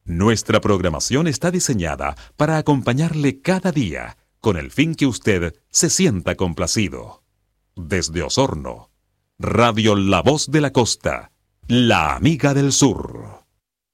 Nuestra programación está diseñada para acompañarle cada día, con el fin que usted se sienta complacido. Desde Osorno, Radio La Voz de la Costa, la amiga del sur.